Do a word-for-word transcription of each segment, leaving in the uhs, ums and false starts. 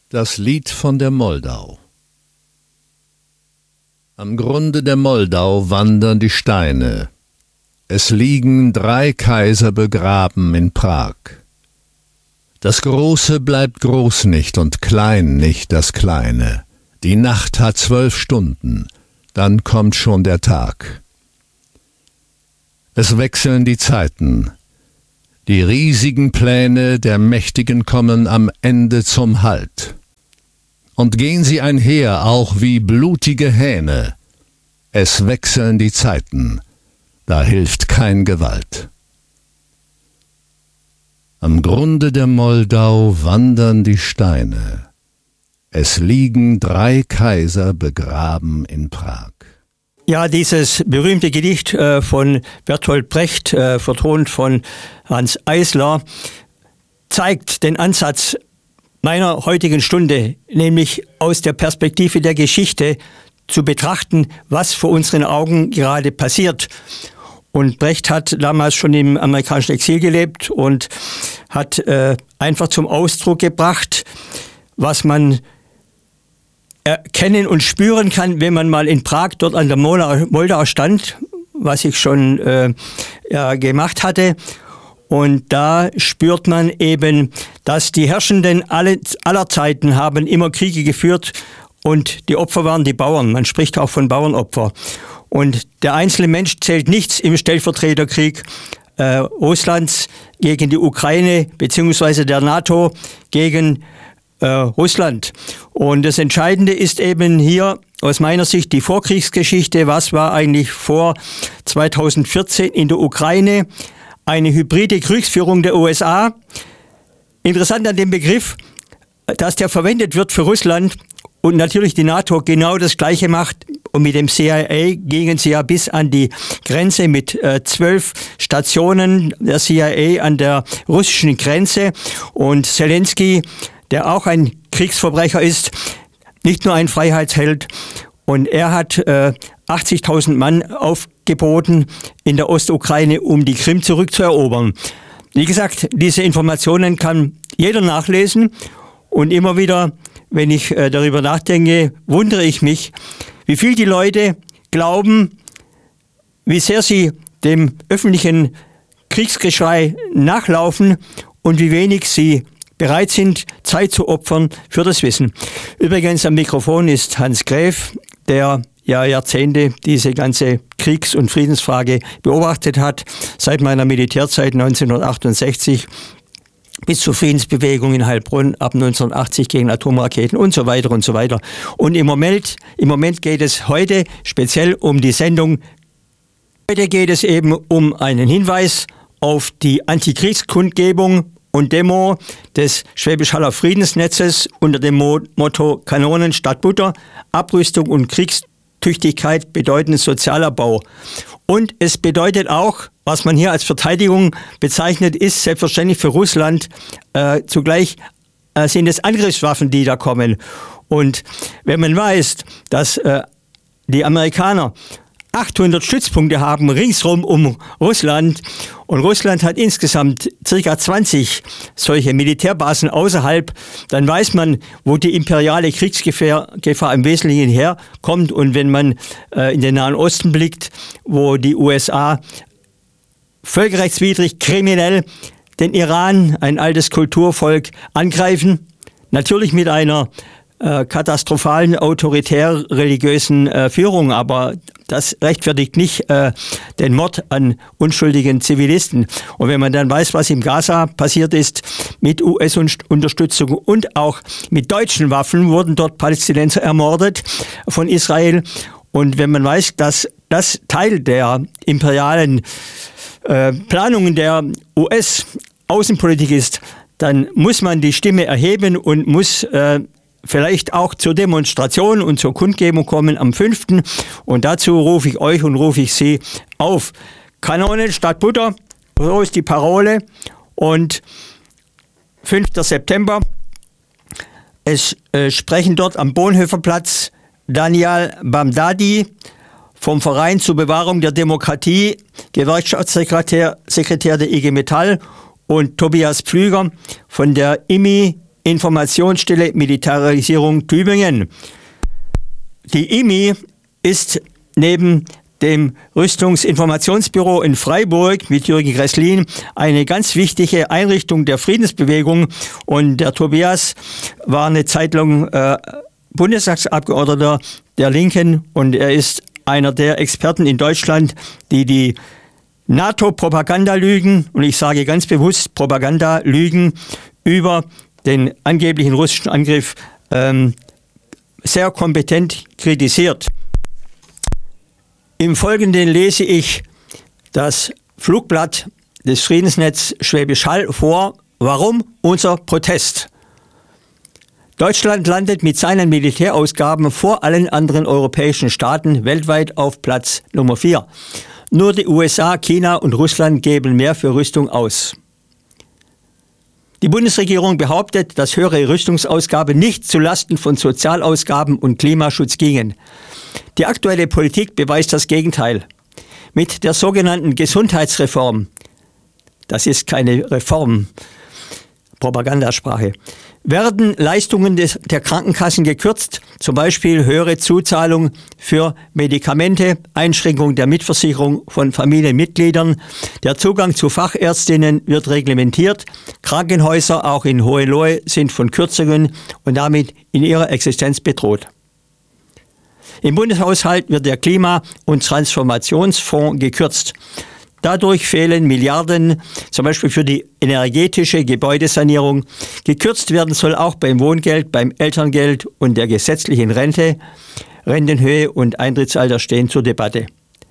Das Lied von der Moldau. Am Grunde der Moldau wandern die Steine. Es liegen drei Kaiser begraben in Prag. Das Große bleibt groß nicht und klein nicht das Kleine. Die Nacht hat zwölf Stunden, dann kommt schon der Tag. Es wechseln die Zeiten. Die riesigen Pläne der Mächtigen kommen am Ende zum Halt. Und gehen sie einher auch wie blutige Hähne. Es wechseln die Zeiten, da hilft kein Gewalt. Am Grunde der Moldau wandern die Steine. Es liegen drei Kaiser begraben in Prag. Ja, dieses berühmte Gedicht äh, von Bertolt Brecht, äh, vertont von Hans Eisler, zeigt den Ansatz meiner heutigen Stunde, nämlich aus der Perspektive der Geschichte zu betrachten, was vor unseren Augen gerade passiert. Und Brecht hat damals schon im amerikanischen Exil gelebt und hat äh, einfach zum Ausdruck gebracht, was man erkennen und spüren kann, wenn man mal in Prag dort an der Moldau stand, was ich schon äh, ja, gemacht hatte. Und da spürt man eben, dass die Herrschenden alle, aller Zeiten haben immer Kriege geführt und die Opfer waren die Bauern. Man spricht auch von Bauernopfer. Und der einzelne Mensch zählt nichts im Stellvertreterkrieg äh, Russlands gegen die Ukraine beziehungsweise der NATO gegen äh, Russland. Und das Entscheidende ist eben hier aus meiner Sicht die Vorkriegsgeschichte. Was war eigentlich vor zweitausendvierzehn in der Ukraine? Eine hybride Kriegsführung der U S A. Interessant an dem Begriff, dass der verwendet wird für Russland und natürlich die NATO genau das Gleiche macht. Und mit dem C I A gingen sie ja bis an die Grenze mit äh, zwölf Stationen der C I A an der russischen Grenze. Und Zelensky, der auch ein Kriegsverbrecher ist, nicht nur ein Freiheitsheld. Und er hat äh, achtzigtausend Mann aufgeboten in der Ostukraine, um die Krim zurückzuerobern. Wie gesagt, diese Informationen kann jeder nachlesen. Und immer wieder, wenn ich äh, darüber nachdenke, wundere ich mich, wie viel die Leute glauben, wie sehr sie dem öffentlichen Kriegsgeschrei nachlaufen und wie wenig sie bereit sind, Zeit zu opfern für das Wissen. Übrigens am Mikrofon ist Hans Gräf, der ja Jahrzehnte diese ganze Kriegs- und Friedensfrage beobachtet hat, seit meiner Militärzeit neunzehnhundertachtundsechzig bis zur Friedensbewegung in Heilbronn ab neunzehnhundertachtzig gegen Atomraketen und so weiter und so weiter. Und im Moment, im Moment geht es heute speziell um die Sendung. Heute geht es eben um einen Hinweis auf die Antikriegskundgebung und Demo des Schwäbisch-Haller Friedensnetzes unter dem Motto Kanonen statt Butter, Abrüstung und Kriegstüchtigkeit bedeuten Sozialabbau. Und es bedeutet auch, was man hier als Verteidigung bezeichnet, ist selbstverständlich für Russland äh, zugleich äh, sind es Angriffswaffen, die da kommen. Und wenn man weiß, dass äh, die Amerikaner achthundert Stützpunkte haben ringsrum um Russland und Russland hat insgesamt ca. zwanzig solche Militärbasen außerhalb, dann weiß man, wo die imperiale Kriegsgefahr Gefahr im Wesentlichen herkommt. Und wenn man äh, in den Nahen Osten blickt, wo die U S A völkerrechtswidrig, kriminell den Iran, ein altes Kulturvolk, angreifen, natürlich mit einer äh, katastrophalen, autoritär-religiösen äh, Führung, aber das rechtfertigt nicht äh, den Mord an unschuldigen Zivilisten. Und wenn man dann weiß, was im Gaza passiert ist, mit U S-Unterstützung und auch mit deutschen Waffen wurden dort Palästinenser ermordet von Israel. Und wenn man weiß, dass das Teil der imperialen äh, Planungen der U S-Außenpolitik ist, dann muss man die Stimme erheben und muss äh, vielleicht auch zur Demonstration und zur Kundgebung kommen am fünften Und dazu rufe ich euch und rufe ich Sie auf. Kanonen statt Butter, so ist die Parole. Und fünfter September, es äh, sprechen dort am Bonhoefferplatz Daniel Bamdadi vom Verein zur Bewahrung der Demokratie, Gewerkschaftssekretär Sekretär der I G Metall und Tobias Pflüger von der I M I Informationsstelle Militarisierung Tübingen. Die I M I ist neben dem Rüstungsinformationsbüro in Freiburg mit Jürgen Gresslin eine ganz wichtige Einrichtung der Friedensbewegung. Und der Tobias war eine Zeit lang äh, Bundestagsabgeordneter der Linken und er ist einer der Experten in Deutschland, die die NATO-Propagandalügen, und ich sage ganz bewusst Propagandalügen über den angeblichen russischen Angriff ähm, sehr kompetent kritisiert. Im Folgenden lese ich das Flugblatt des Friedensnetz Schwäbisch Hall vor. Warum unser Protest? Deutschland landet mit seinen Militärausgaben vor allen anderen europäischen Staaten weltweit auf Platz Nummer vier. Nur die U S A, China und Russland geben mehr für Rüstung aus. Die Bundesregierung behauptet, dass höhere Rüstungsausgaben nicht zulasten von Sozialausgaben und Klimaschutz gingen. Die aktuelle Politik beweist das Gegenteil. Mit der sogenannten Gesundheitsreform, das ist keine Reform, Propagandasprache, werden Leistungen des, der Krankenkassen gekürzt, zum Beispiel höhere Zuzahlung für Medikamente, Einschränkung der Mitversicherung von Familienmitgliedern, der Zugang zu Fachärztinnen wird reglementiert, Krankenhäuser auch in Hohenlohe sind von Kürzungen und damit in ihrer Existenz bedroht. Im Bundeshaushalt wird der Klima- und Transformationsfonds gekürzt. Dadurch fehlen Milliarden, zum Beispiel für die energetische Gebäudesanierung. Gekürzt werden soll auch beim Wohngeld, beim Elterngeld und der gesetzlichen Rente. Rentenhöhe und Eintrittsalter stehen zur Debatte.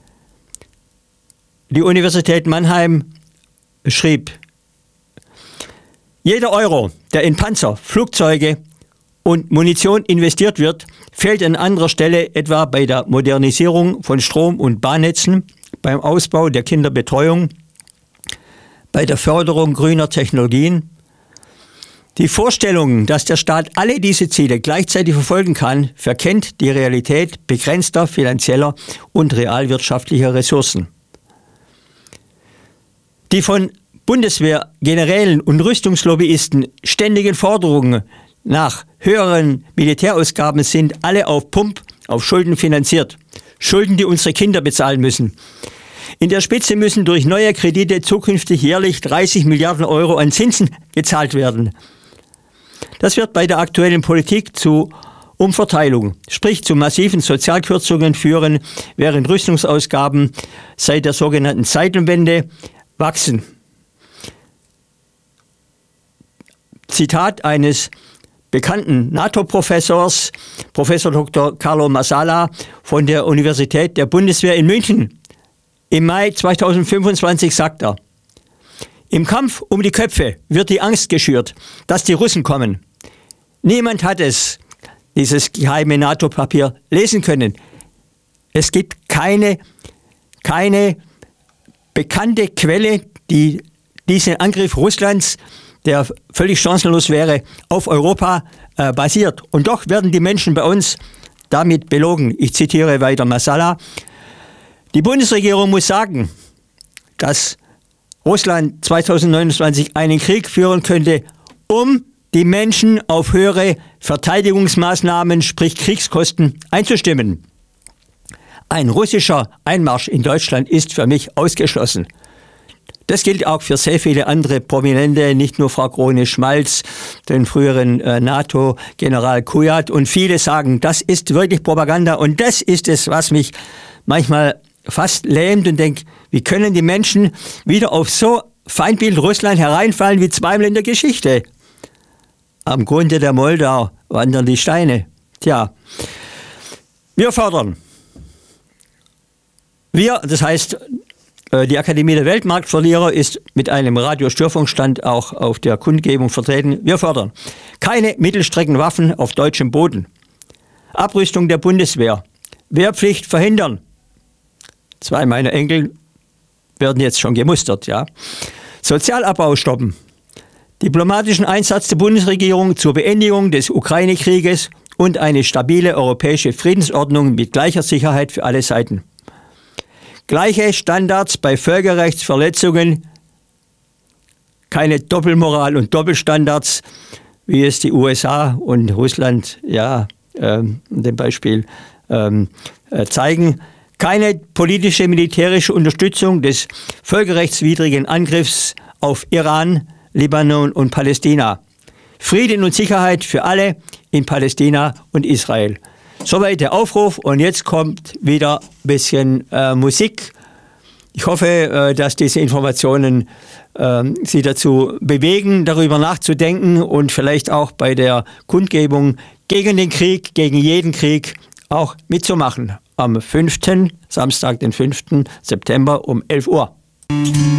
Die Universität Mannheim schrieb, jeder Euro, der in Panzer, Flugzeuge und Munition investiert wird, fehlt an anderer Stelle, etwa bei der Modernisierung von Strom- und Bahnnetzen, beim Ausbau der Kinderbetreuung, bei der Förderung grüner Technologien. Die Vorstellung, dass der Staat alle diese Ziele gleichzeitig verfolgen kann, verkennt die Realität begrenzter finanzieller und realwirtschaftlicher Ressourcen. Die von Bundeswehrgenerälen und Rüstungslobbyisten ständigen Forderungen nach höheren Militärausgaben sind alle auf Pump, auf Schulden finanziert. Schulden, die unsere Kinder bezahlen müssen. In der Spitze müssen durch neue Kredite zukünftig jährlich dreißig Milliarden Euro an Zinsen gezahlt werden. Das wird bei der aktuellen Politik zu Umverteilung, sprich zu massiven Sozialkürzungen führen, während Rüstungsausgaben seit der sogenannten Zeitenwende wachsen. Zitat eines bekannten NATO-Professors, Professor Doktor Carlo Massala von der Universität der Bundeswehr in München. Im Mai zweitausendfünfundzwanzig sagt er, im Kampf um die Köpfe wird die Angst geschürt, dass die Russen kommen. Niemand hat es, dieses geheime NATO-Papier, lesen können. Es gibt keine, keine bekannte Quelle, die diesen Angriff Russlands, der völlig chancenlos wäre, auf Europa äh, basiert. Und doch werden die Menschen bei uns damit belogen. Ich zitiere weiter Massala. Die Bundesregierung muss sagen, dass Russland zweitausendneunundzwanzig einen Krieg führen könnte, um die Menschen auf höhere Verteidigungsmaßnahmen, sprich Kriegskosten, einzustimmen. Ein russischer Einmarsch in Deutschland ist für mich ausgeschlossen. Das gilt auch für sehr viele andere Prominente, nicht nur Frau Krone-Schmalz, den früheren äh, NATO-General Kujat. Und viele sagen, das ist wirklich Propaganda. Und das ist es, was mich manchmal fast lähmt und denkt, wie können die Menschen wieder auf so Feindbild Russland hereinfallen wie zweimal in der Geschichte? Am Grunde der Moldau wandern die Steine. Tja, wir fordern. Wir, das heißt, die Akademie der Weltmarktverlierer ist mit einem Radiostörfunkstand auch auf der Kundgebung vertreten. Wir fordern keine Mittelstreckenwaffen auf deutschem Boden. Abrüstung der Bundeswehr. Wehrpflicht verhindern. Zwei meiner Enkel werden jetzt schon gemustert, ja. Sozialabbau stoppen. Diplomatischen Einsatz der Bundesregierung zur Beendigung des Ukraine-Krieges und eine stabile europäische Friedensordnung mit gleicher Sicherheit für alle Seiten. Gleiche Standards bei Völkerrechtsverletzungen, keine Doppelmoral und Doppelstandards wie es die U S A und Russland ja ähm, in dem Beispiel ähm, äh, zeigen. Keine politische, militärische Unterstützung des völkerrechtswidrigen Angriffs auf Iran, Libanon und Palästina. Frieden und Sicherheit für alle in Palästina und Israel. Soweit der Aufruf und jetzt kommt wieder ein bisschen äh, Musik. Ich hoffe, äh, dass diese Informationen äh, Sie dazu bewegen, darüber nachzudenken und vielleicht auch bei der Kundgebung gegen den Krieg, gegen jeden Krieg auch mitzumachen. Am fünften Samstag, den fünften September um elf Uhr.